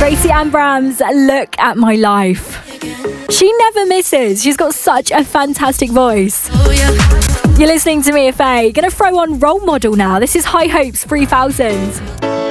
Gracie Ann Bram's Look at My Life. She never misses. She's got such a fantastic voice. You're listening to Mia Fay. Gonna throw on Role Model now. This is High Hopes 3000.